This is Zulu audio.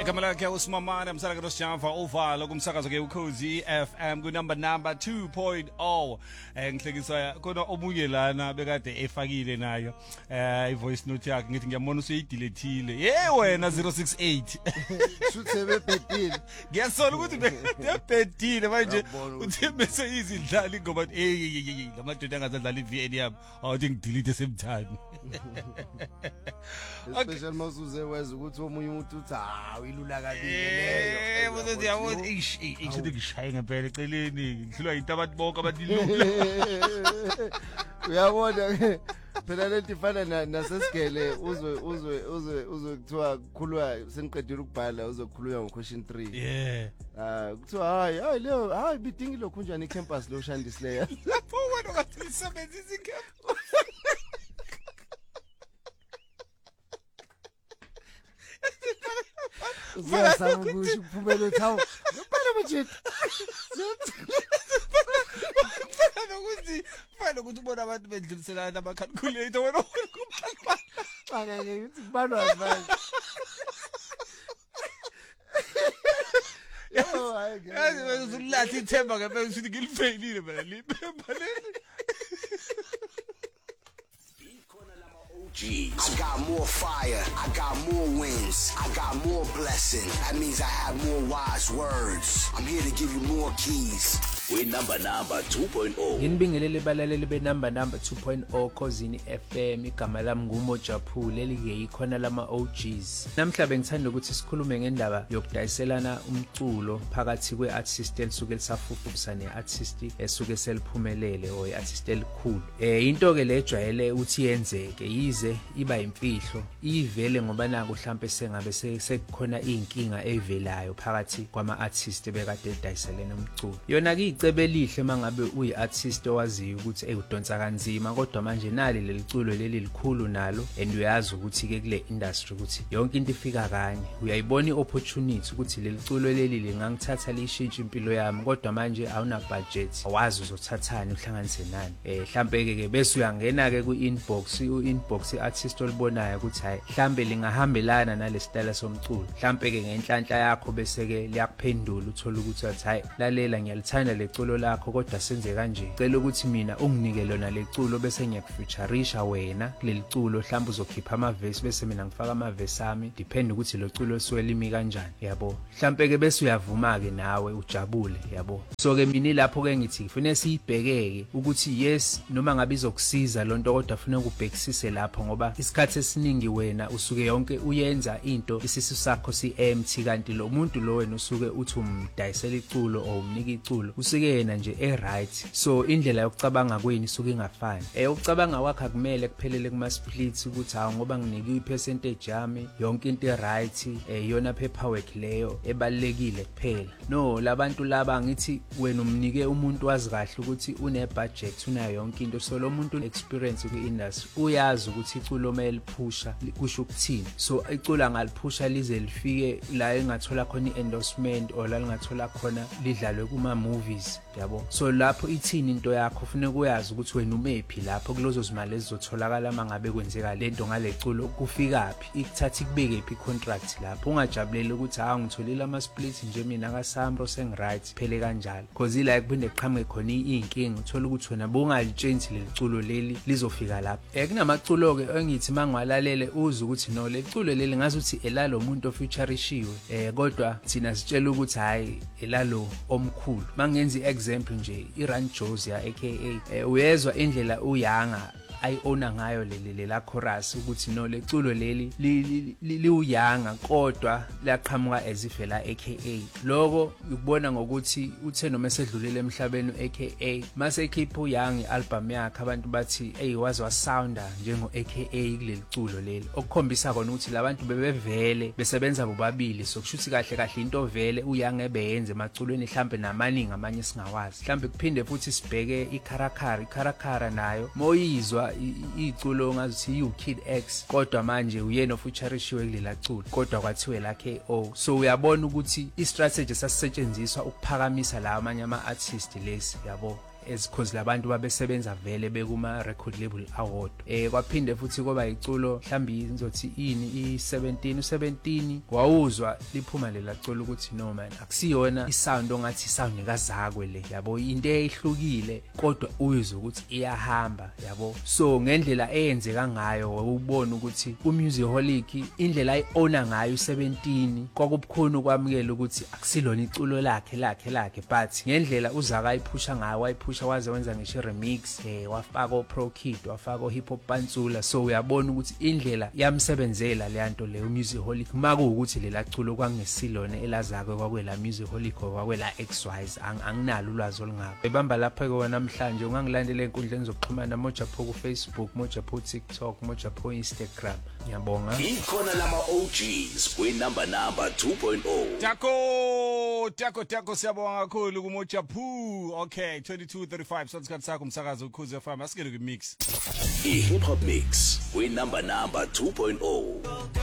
Igama lakhe uSimamane umsakazo Sjava ovalo kumsakazo ke uKhozi FM ku number 2.0 ngihlekisa kona omunye lana bekade efakile nayo ivoice note yakhe ngithi ngiyabona usuyidelethile wena 068 shuthe bebhedile ngiyasola ukuthi bebhedile manje uthi bese izidlala ngoba lamadoda angazadlala iVN yami awuthi ngidelete semthani especially masuze weza ukuthi omunye umuntu uthi ilula kabili leyo uzothi yabona isho ngishaye ngempela eceleni ngihlulwa into abantu bonke abadilula uyabona phela lento ifana nasesigele uzwe kuthiwa khulwa seniqedile ukubhala uzokhuluma ngo-question 3 kuthiwa hayi leyo hayi bidingi lokhu njani icampus lo shandisileyo lapho wena ngathi lisebenzisa icampus Uyasaba ukuthi uphumele thawu. Ngempela manje. Fana ukuthi ubona abantu bendluliselana ama calculator wena ukubhala. Banga ngithi kubalwa manje. Yazi wena uzulathi ithemba ngempela ukuthi ngilifeyilile mina liphemba leli. I got more fire, I got more wins, I got more blessing. That means I have more wise words. I'm here to give you more keys. We number 2.0. Nginibingelele balaleli be number 2.0 Khosini FM. Igama lami nguMojaphule elike ikhona lama OGs. Namhla bengithanda ukuthi sikhulume ngendaba yokudayiselana umculo phakathi kweartist elisuke lisafufuzana neartist esuke seliphumelele or iartist elikhulu. Into ke lejwayele uthi yenzeke yize iba imfihlo ivele ngoba naku mhlambe sengabe sekukhona inkinga evelayo phakathi kwama artist bekade edayiselana umculo. Yona ke icebe elihle mangabe uyiartist owaziyo ukuthi udonsa kanzima kodwa manje nali leliculo leli likhulu nalo and uyazi ukuthi ke kule industry ukuthi yonke into ifika kanye uyayibona iopportunity ukuthi leliculo leli lingangithatha lishintshe impilo yami kodwa manje awuna budget awazi uzothathani uhlanganise nani mhlambe ke bese uyangena ke ku-inbox u-inbox iartist olibonayo ukuthi hayi mhlambe lingahambelana nalesitayela somculo mhlambe ke ngenhlanhla yakho bese ke liyakuphendula uthola ukuthi hayi lalela ngiyalithanda leculo lakho kodwa senze kanje cela ukuthi mina unginike lona leculo bese ngiyakufeatureisha wena kuleli culo mhlawumbe uzokhipha ama verse bese mina ngifaka ama verse ami depend ukuthi lo culo siwelimi kanjani yabo mhlambe ke bese uyavuma ke nawe ujabule yabo so ke mina lapho ke ngithi kufanele siyibhekeke ukuthi yes noma ngabe izokusiza lonto kodwa kufanele ukubhekisise lapho ngoba isikhathi esiningi wena usuke yonke uyenza into isisu sakho si-empty kanti lo muntu lo wena usuke uthi umdayisela iculo or umnika iculo usuke yena nje right so indlela yokucabanga kweni isuke ingafani ukucabanga kwakhe kumele kuphelele kuma splits ukuthi hawo ngoba nginike ipercentage yami yonke into right yona paperwork leyo ebalekile kuphela no labantu laba ngithi wena umnike umuntu wazi kahle ukuthi une budget unayo yonke into so lo muntu experience kwi-industry uyazi ukuthi iculo mele phusha kusho ukuthini so iculo ngaliphusha lize lifike la engathola khona i-endorsement or la lingathola khona lidlalwe kuma movies yabo so lapho ithini into yakho kufanele uyazi ukuthi wena umephi lapho kulozo zimali ezizotholakala mangabe kwenzeka lento ngaleculo kufikaphi ikuthatha ikubeke iphi contract lapho ungajabulele ukuthi ngitholile ama split nje mina kaSamro sengiright phele kanjalo because ila kuphinde kuqhamuke khona inkingi uthola ukuthi wena bungalitshenti leliculo leli lizofika lapho kunamaculo ke engithi mangwalalele uze ukuthi no leculo leli ngazi ukuthi elalo muntu ofeatureishiwe kodwa thina sitshela ukuthi hayi elalo omkhulu mangenzi example nje iRun Josia aka uyezwa indlela uyanga ayiona ngayo leli la chorus ukuthi no leculo leli liuyanga kodwa liyaqhamuka ezifela aka lokho ukubona ngokuthi uthe noma esedlulile emhlabeni aka mase keep uyang ialbum yakhe abantu bathi wazi sounda njengo aka kuleli culo leli okukhombisa kona ukuthi labantu bebevele besebenza bobabili sokushuthi kahle into vele uyang ebeyenze emaculweni mhlambe namaningi amanye singawazi mhlambe kuphinde futhi sibheke ikharakara nayo moyizwa iculo ngazuthi uKid X kodwa manje uyena ofeatureishiwe kulela culo kodwa kwathiwe la KO so uyabona ukuthi istrategy sasisetshenziswa ukuphakamisa la amanye ama artist lesi yabo as cause labantu babesebenza vele bekuma record label award. Kwaphinde futhi kwaba iculo mhlambi ngizothi ini i17 wawuzwa liphuma lela culo ukuthi no man akusiyona isound ongathi sound nikazakwe le yabo into eyihlukile kodwa uyizwa ukuthi iyahamba yabo. So ngendlela eyenzeka ngayo wawubona ukuthi uMusicaholic indlela ayiona ngayo 17 kwakubukhona ukwamukela ukuthi akusilona iculo lakhe but ngendlela uzaka ayiphusha ngayo wayiphusha waze wenza ngisho remix wafaka Pro Kid wafaka Hip Hop Pantsula. So uyabona ukuthi indlela yamsebenzela le nto le uMusicaholic maku ukuthi lela culo kwangesilone elazakwe kwakwela Musicaholic kwakwela XYZ anginalo ulwazi olungako. Ebamba lapha ke namhlanje ungangilandela enkundleni zokuxhumana Mojapho ku Facebook, Mojapho TikTok, Mojapho Instagram. Ngiyabonga. Ikhona lama OGs kwi-number 2.0. Tako siyabonga kakhulu kuMojapho. Okay, 22:35 so isikhathi sakho umsakazo uKhozi FM asikele ku mix. I-Hip Hop Mix kwi-number 2.0.